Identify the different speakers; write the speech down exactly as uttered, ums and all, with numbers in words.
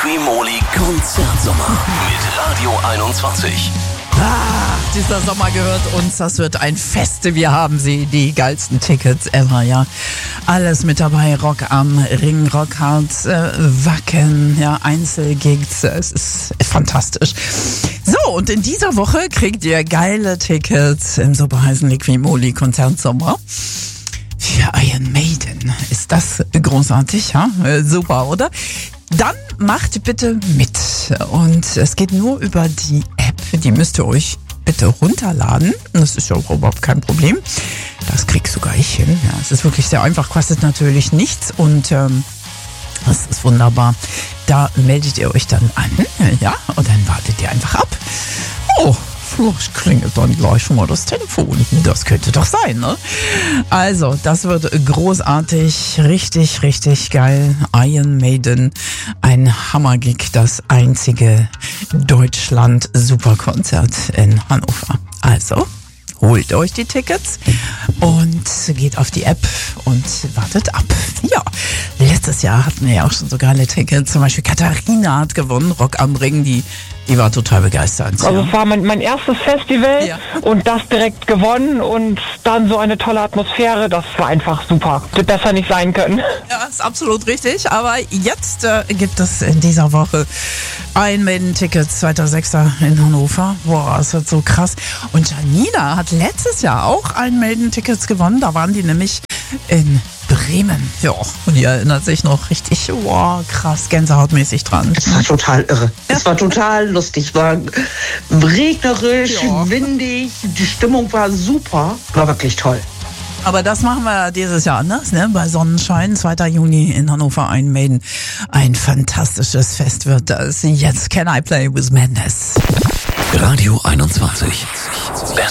Speaker 1: Liquimoli Konzertsommer mit Radio einundzwanzig.
Speaker 2: Ah, dieser Sommer gehört uns, das wird ein Fest. Wir haben sie, die geilsten Tickets ever, ja. Alles mit dabei, Rock am Ring, Rockhard, äh, Wacken, ja, Einzelgigs, es ist fantastisch. So, und in dieser Woche kriegt ihr geile Tickets im super heißen Liquimoli Konzertsommer für Iron Maiden. Ist das großartig, ja? Äh, super, oder? Dann macht bitte mit. Und es geht nur über die App. Die müsst ihr euch bitte runterladen. Das ist ja überhaupt kein Problem. Das krieg sogar ich hin. Ja, es ist wirklich sehr einfach, kostet natürlich nichts. Und ähm, das ist wunderbar. Da meldet ihr euch dann an. Ja, und dann wartet ihr einfach ab. Oh, vielleicht klingelt dann gleich schon mal das Telefon. Das könnte doch sein, ne? Also, das wird großartig, richtig, richtig geil. Iron Maiden, ein Hammergig, das einzige Deutschland-Superkonzert in Hannover. Also, holt euch die Tickets und geht auf die App und wartet ab. Ja, letztes Jahr hatten wir ja auch schon so geile Tickets. Zum Beispiel Katharina hat gewonnen, Rock am Ring, die Die war total begeistert.
Speaker 3: Also ja. Es war mein, mein erstes Festival ja. Und das direkt gewonnen und dann so eine tolle Atmosphäre, das war einfach super. Hätte besser nicht sein können.
Speaker 2: Ja, ist absolut richtig, aber jetzt äh, gibt es in dieser Woche ein Maiden-Ticket, zweiter sechster in Hannover. Boah, das wird so krass. Und Janina hat letztes Jahr auch ein Maiden-Tickets gewonnen, da waren die nämlich in Bremen. Ja, und die erinnert sich noch richtig, wow, krass, gänsehautmäßig dran.
Speaker 4: Es war total irre. Es war total lustig, war regnerisch, ja. windig, die Stimmung war super, war wirklich toll.
Speaker 2: Aber das machen wir dieses Jahr anders, ne? Bei Sonnenschein, zweiter Juni in Hannover, ein Maiden. Ein fantastisches Fest wird das. Jetzt Can I Play with Madness?
Speaker 1: Radio einundzwanzig.